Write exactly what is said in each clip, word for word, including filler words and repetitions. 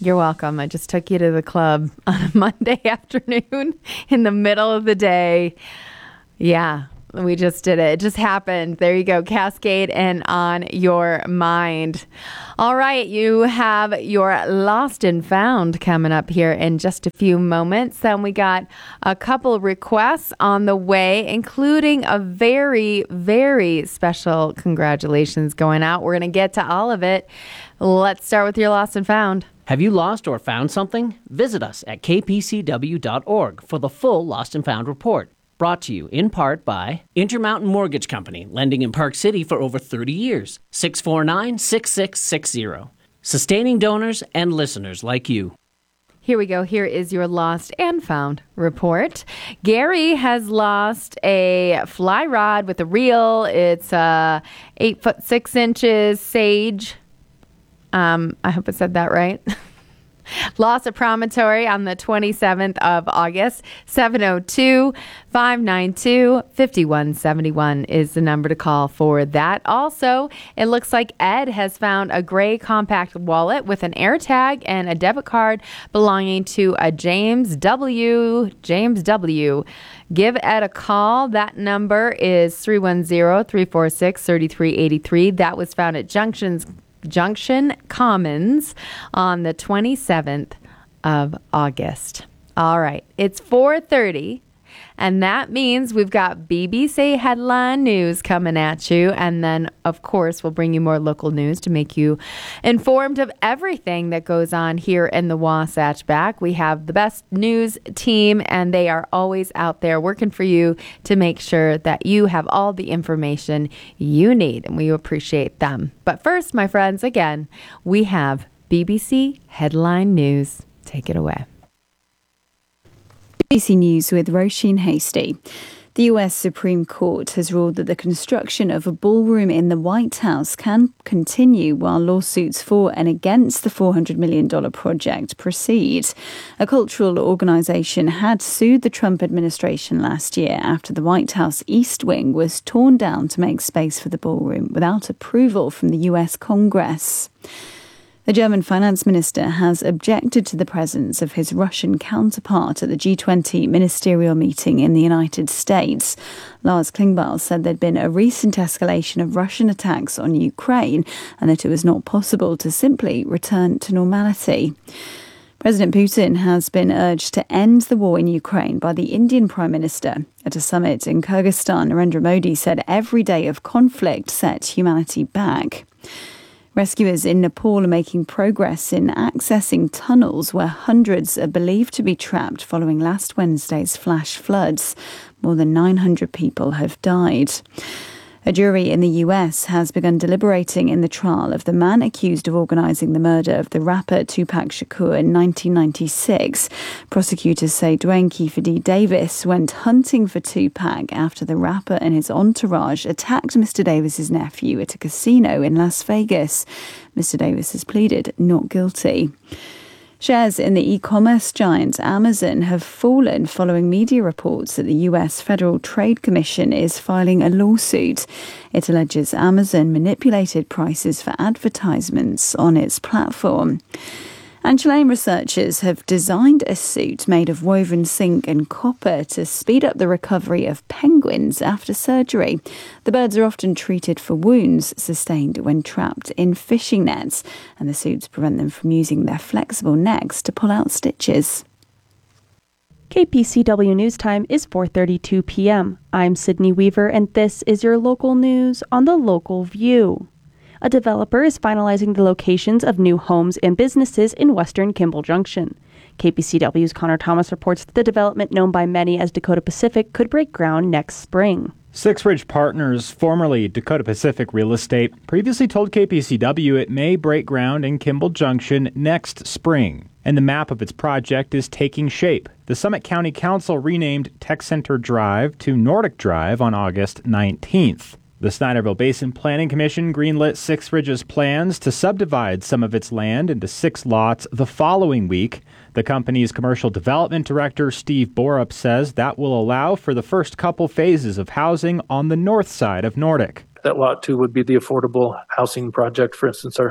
You're welcome. I just took you to the club on a Monday afternoon in the middle of the day. Yeah, we just did it. It just happened. There you go. Cascade and On Your Mind. All right. You have your Lost and Found coming up here in just a few moments. Then we got a couple requests on the way, including a very, very special congratulations going out. We're going to get to all of it. Let's start with your Lost and Found. Have you lost or found something? Visit us at k p c w dot org for the full Lost and Found report. Brought to you in part by Intermountain Mortgage Company, lending in Park City for over thirty years. six four nine, six six six zero. Sustaining donors and listeners like you. Here we go. Here is your Lost and Found report. Gary has lost a fly rod with a reel. It's uh, eight foot six inches sage. Um, I hope I said that right. Lost a promontory on the twenty-seventh of August. seven oh two, five nine two, five one seven one is the number to call for that. Also, it looks like Ed has found a gray compact wallet with an AirTag and a debit card belonging to a James W. James W. Give Ed a call. That number is three one zero, three four six, three three eight three. That was found at Junctions Junction Commons on the twenty-seventh of August. All right, it's four thirty, and that means we've got B B C headline news coming at you, and then, of course, we'll bring you more local news to make you informed of everything that goes on here in the Wasatch Back. We have the best news team, and they are always out there working for you to make sure that you have all the information you need, and we appreciate them. But first, my friends, again, we have B B C headline news. Take it away. B B C News with Roisin Hasty. The U S Supreme Court has ruled that the construction of a ballroom in the White House can continue while lawsuits for and against the four hundred million dollars project proceed. A cultural organization had sued the Trump administration last year after the White House East Wing was torn down to make space for the ballroom without approval from the U S Congress. The German finance minister has objected to the presence of his Russian counterpart at the G twenty ministerial meeting in the United States. Lars Klingbeil said there'd been a recent escalation of Russian attacks on Ukraine and that it was not possible to simply return to normality. President Putin has been urged to end the war in Ukraine by the Indian Prime Minister. At a summit in Kyrgyzstan, Narendra Modi said every day of conflict set humanity back. Rescuers in Nepal are making progress in accessing tunnels where hundreds are believed to be trapped following last Wednesday's flash floods. More than nine hundred people have died. A jury in the U S has begun deliberating in the trial of the man accused of organising the murder of the rapper Tupac Shakur in nineteen ninety-six. Prosecutors say Dwayne Kiefer D. Davis went hunting for Tupac after the rapper and his entourage attacked Mister Davis's nephew at a casino in Las Vegas. Mister Davis has pleaded not guilty. Shares in the e-commerce giant Amazon have fallen following media reports that the U S Federal Trade Commission is filing a lawsuit. It alleges Amazon manipulated prices for advertisements on its platform. And Chilean researchers have designed a suit made of woven zinc and copper to speed up the recovery of penguins after surgery. The birds are often treated for wounds sustained when trapped in fishing nets, and the suits prevent them from using their flexible necks to pull out stitches. K P C W News Time is four thirty-two p.m. I'm Sydney Weaver, and this is your local news on the Local View. A developer is finalizing the locations of new homes and businesses in western Kimball Junction. K P C W's Connor Thomas reports that the development known by many as Dakota Pacific could break ground next spring. Six Ridge Partners, formerly Dakota Pacific Real Estate, previously told K P C W it may break ground in Kimball Junction next spring, and the map of its project is taking shape. The Summit County Council renamed Tech Center Drive to Nordic Drive on August nineteenth. The Snyderville Basin Planning Commission greenlit Six Ridge's plans to subdivide some of its land into six lots the following week. The company's commercial development director, Steve Borup, says that will allow for the first couple phases of housing on the north side of Nordic. That lot two would be the affordable housing project. For instance, our,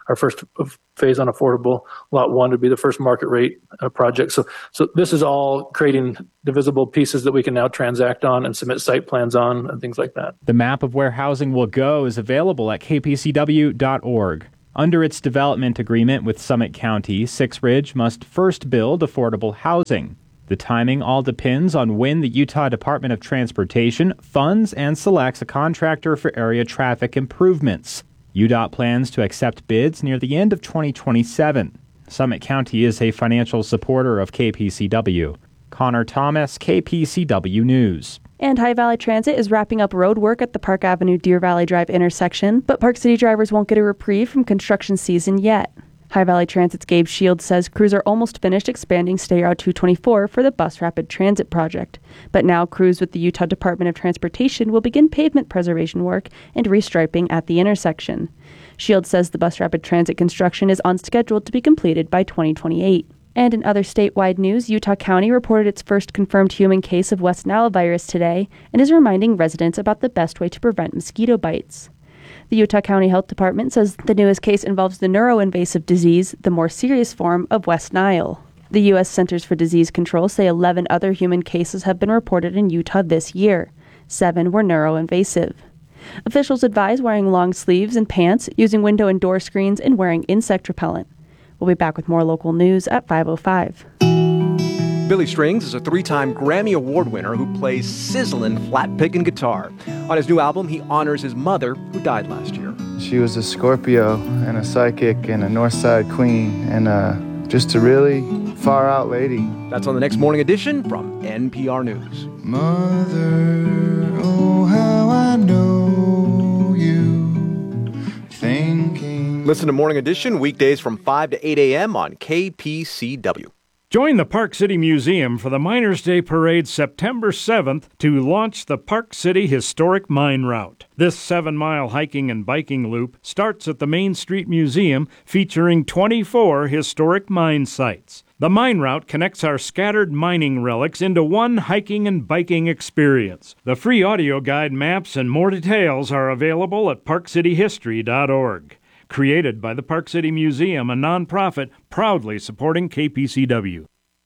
our first phase on affordable. Lot one would be the first market rate uh, project. So, so this is all creating divisible pieces that we can now transact on and submit site plans on and things like that. The map of where housing will go is available at k p c w dot org. Under its development agreement with Summit County, Six Ridge must first build affordable housing. The timing all depends on when the Utah Department of Transportation funds and selects a contractor for area traffic improvements. U D O T plans to accept bids near the end of twenty twenty-seven. Summit County is a financial supporter of K P C W. Connor Thomas, K P C W News. And High Valley Transit is wrapping up road work at the Park Avenue Deer Valley Drive intersection, but Park City drivers won't get a reprieve from construction season yet. High Valley Transit's Gabe Shields says crews are almost finished expanding State Route two twenty-four for the Bus Rapid Transit project. But now crews with the Utah Department of Transportation will begin pavement preservation work and restriping at the intersection. Shields says the Bus Rapid Transit construction is on schedule to be completed by twenty twenty-eight. And in other statewide news, Utah County reported its first confirmed human case of West Nile virus today and is reminding residents about the best way to prevent mosquito bites. The Utah County Health Department says the newest case involves the neuroinvasive disease, the more serious form of West Nile. The U S Centers for Disease Control say eleven other human cases have been reported in Utah this year. Seven were neuroinvasive. Officials advise wearing long sleeves and pants, using window and door screens, and wearing insect repellent. We'll be back with more local news at five oh five. Billy Strings is a three-time Grammy Award winner who plays sizzling flat-picking guitar. On his new album, he honors his mother, who died last year. She was a Scorpio and a psychic and a North Side queen and uh, just a really far-out lady. That's on the next Morning Edition from N P R News. Mother, oh, how I know you thinking. Listen to Morning Edition weekdays from five to eight a.m. on K P C W. Join the Park City Museum for the Miners' Day Parade September seventh to launch the Park City Historic Mine Route. This seven-mile hiking and biking loop starts at the Main Street Museum, featuring twenty-four historic mine sites. The mine route connects our scattered mining relics into one hiking and biking experience. The free audio guide, maps, and more details are available at park city history dot org. Created by the Park City Museum, a nonprofit proudly supporting K P C W.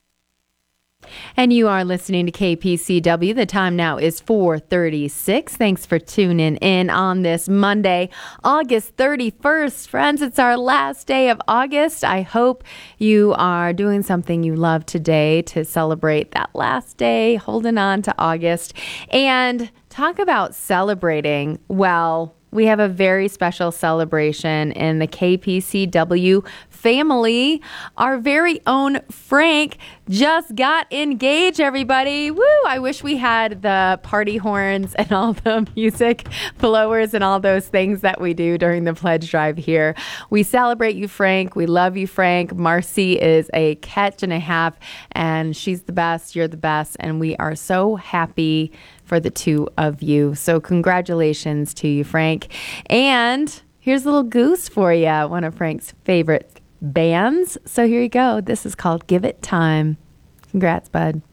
And you are listening to K P C W. The time now is four thirty-six. Thanks for tuning in on this Monday, August thirty-first. Friends, it's our last day of August. I hope you are doing something you love today to celebrate that last day, holding on to August. And talk about celebrating. Well, we have a very special celebration in the K P C W family. Our very own Frank just got engaged, everybody. Woo! I wish we had the party horns and all the music blowers and all those things that we do during the pledge drive here. We celebrate you, Frank. We love you, Frank. Marcy is a catch and a half, and she's the best. You're the best, and we are so happy for the two of you. So congratulations to you, Frank. And here's a little goose for you, one of Frank's favorite bands. So here you go. This is called Give It Time. Congrats, bud.